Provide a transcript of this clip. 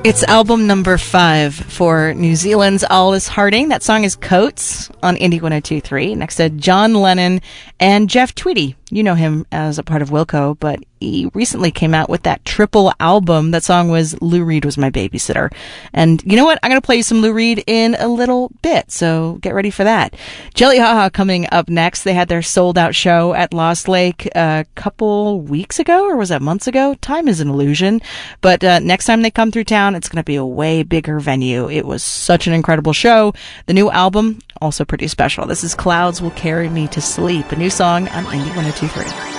It's album number 5 for New Zealand's Alice Harding. That song is Coats on Indie 102.3. Next to John Lennon and Jeff Tweedy. You know him as a part of Wilco, but he recently came out with that triple album. That song was Lou Reed Was My Babysitter. And you know what? I'm going to play you some Lou Reed in a little bit, so get ready for that. Jelly Haha coming up next. They had their sold-out show at Lost Lake a couple weeks ago, or was that months ago? Time is an illusion. But next time they come through town, it's going to be a way bigger venue. It was such an incredible show. The new album, also pretty special. This is Clouds Will Carry Me to Sleep, a new song on Indie 102.3.